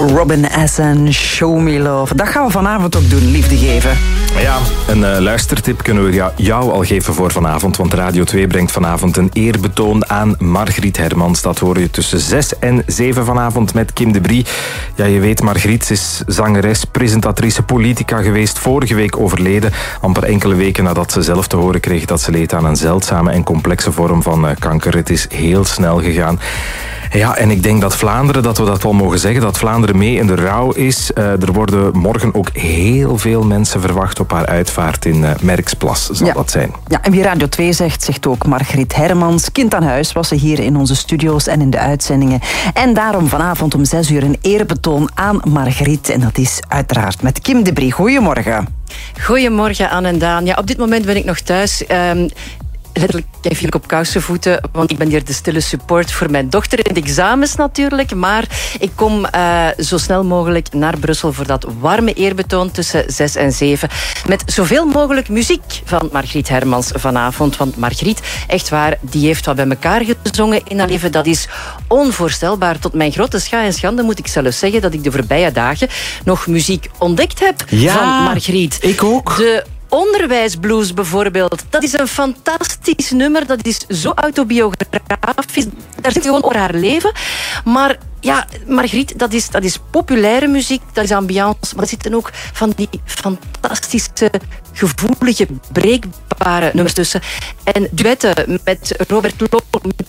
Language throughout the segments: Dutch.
Robin S. en Show Me Love. Dat gaan we vanavond ook doen, liefde geven. Ja, een luistertip kunnen we jou al geven voor vanavond. Want Radio 2 brengt vanavond een eerbetoon aan Margriet Hermans. Dat hoor je tussen 6 en 7 vanavond met Kim de Brie. Ja, je weet, Margriet is zangeres, presentatrice, politica geweest. Vorige week overleden, amper enkele weken nadat ze zelf te horen kreeg dat ze leed aan een zeldzame en complexe vorm van kanker. Het is heel snel gegaan. Ja, en ik denk dat Vlaanderen, dat we dat wel mogen zeggen, dat Vlaanderen mee in de rouw is. Er worden morgen ook heel veel mensen verwacht op haar uitvaart in Merksplas, zal dat zijn. Ja, en wie Radio 2 zegt, zegt ook Margriet Hermans. Kind aan huis was ze hier in onze studio's en in de uitzendingen. En daarom vanavond om 6 uur een eerbetoon aan Margriet. En dat is uiteraard met Kim de Brie. Goedemorgen. Goedemorgen, Anne en Daan. Ja, op dit moment ben ik nog thuis. Letterlijk even op kousenvoeten, want ik ben hier de stille support voor mijn dochter in de examens natuurlijk. Maar ik kom zo snel mogelijk naar Brussel voor dat warme eerbetoon tussen 6 en 7. Met zoveel mogelijk muziek van Margriet Hermans vanavond. Want Margriet, echt waar, die heeft wat bij elkaar gezongen in haar leven. Dat is onvoorstelbaar. Tot mijn grote scha en schande moet ik zelfs zeggen dat ik de voorbije dagen nog muziek ontdekt heb van Margriet. Ik ook. De Onderwijsblues bijvoorbeeld, dat is een fantastisch nummer. Dat is zo autobiografisch. Daar zit gewoon over haar leven. Maar ja, Margriet, dat is populaire muziek, dat is ambiance, maar er zitten ook van die fantastische, gevoelige, breekbare nummers tussen. En duetten met Robert Lop,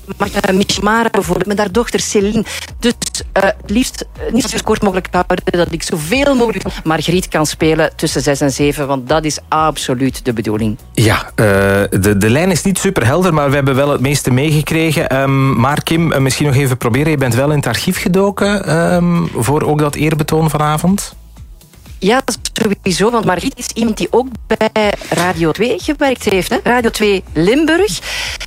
Mishmara bijvoorbeeld, met haar dochter Céline. Dus het liefst niet zo kort mogelijk houden, dat ik zoveel mogelijk Margriet kan spelen tussen 6 en 7, want dat is absoluut de bedoeling. Ja, de lijn is niet super helder, maar we hebben wel het meeste meegekregen. Maar Kim, misschien nog even proberen. Je bent wel in het archief gedoken voor ook dat eerbetoon vanavond? Ja, sowieso, want Margriet is iemand die ook bij Radio 2 gewerkt heeft. Hè? Radio 2 Limburg.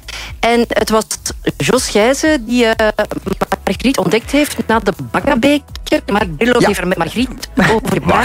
En het was Jos Gijzen die Margriet ontdekt heeft na de Bakkerbeker. Mark Brillo heeft er met Margriet over gepraat.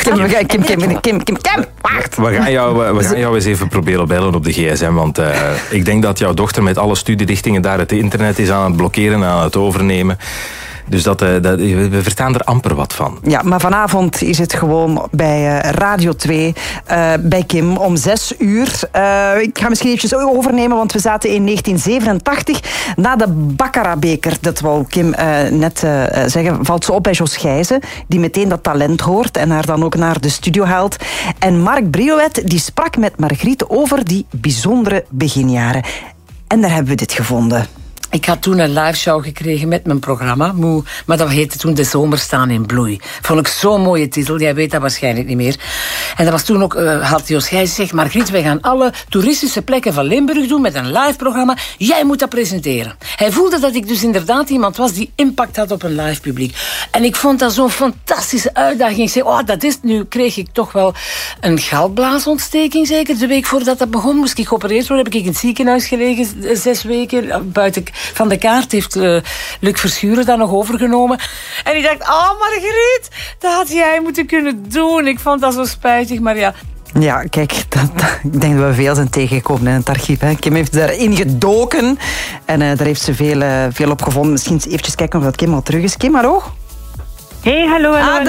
Kim, wacht. We gaan jou eens even proberen bellen op de gsm, want ik denk dat jouw dochter met alle studierichtingen daar het internet is aan het blokkeren en aan het overnemen. Dus we verstaan er amper wat van. Ja, maar vanavond is het gewoon bij Radio 2, bij Kim, om 6 uur. Ik ga misschien eventjes overnemen, want we zaten in 1987 na de Baccara-beker. Dat wou Kim net zeggen, valt ze op bij Jos Gijzen, die meteen dat talent hoort en haar dan ook naar de studio haalt. En Mark Briouet, die sprak met Margriet over die bijzondere beginjaren. En daar hebben we dit gevonden. Ik had toen een live show gekregen met mijn programma, Moe, maar dat heette toen De Zomer staan in bloei. Vond ik zo'n mooie titel, jij weet dat waarschijnlijk niet meer. En dat was toen ook, had Jos Gijs gezegd, Margriet, wij gaan alle toeristische plekken van Limburg doen met een live programma. Jij moet dat presenteren. Hij voelde dat ik dus inderdaad iemand was die impact had op een live publiek. En ik vond dat zo'n fantastische uitdaging. Ik zei, dat is het. Nu kreeg ik toch wel een galbblaasontsteking, zeker. De week voordat dat begon moest ik geopereerd worden. Heb ik in het ziekenhuis gelegen, 6 weken, buiten van de kaart heeft Luc Verschuren dat nog overgenomen. En ik dacht, Margriet, dat had jij moeten kunnen doen. Ik vond dat zo spijtig, maar ja. Ja, kijk, ik denk dat we veel zijn tegengekomen in het archief. Hè. Kim heeft daarin gedoken en daar heeft ze veel op gevonden. Misschien eventjes kijken of dat Kim al terug is. Kim, hallo? Hey, hallo.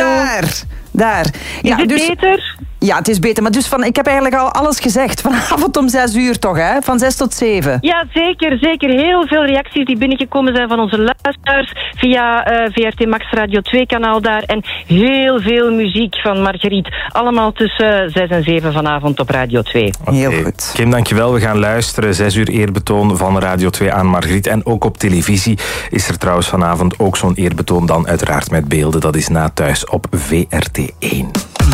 Daar. Is het beter? Ja, het is beter. Maar dus ik heb eigenlijk al alles gezegd. Vanavond om 6 uur toch, hè? Van 6 tot 7. Ja, zeker. Heel veel reacties die binnengekomen zijn van onze luisteraars via VRT Max Radio 2 kanaal daar. En heel veel muziek van Margriet. Allemaal tussen 6 en 7 vanavond op Radio 2. Heel goed. Kim, dankjewel. We gaan luisteren. 6 uur eerbetoon van Radio 2 aan Margriet. En ook op televisie is er trouwens vanavond ook zo'n eerbetoon dan uiteraard met beelden. Dat is na thuis op VRT 1.